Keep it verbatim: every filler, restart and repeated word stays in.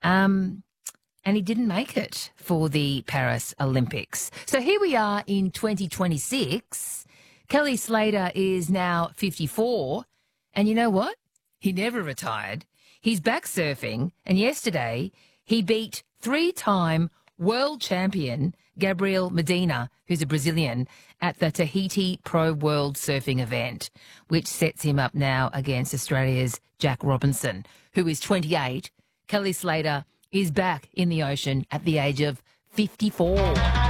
Um, and he didn't make it for the Paris Olympics. So here we are in twenty twenty-six. Kelly Slater is now fifty-four. And you know what? He never retired. He's back surfing. And yesterday he beat three-time world champion Gabriel Medina, who's a Brazilian, at the Tahiti Pro World Surfing event, which sets him up now against Australia's Jack Robinson, who is twenty-eight. Kelly Slater is back in the ocean at the age of fifty-four.